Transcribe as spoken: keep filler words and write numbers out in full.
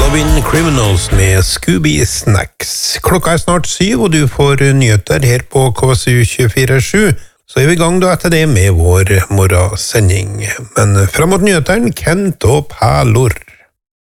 Lovin' Criminals med Scooby Snacks. Klokka er snart syv, og du får nyheter her på K S U tjuefire sju. Så er vi i gang da etter det med vår morgensending. Men frem mot nyhetene, Kent og Pælor.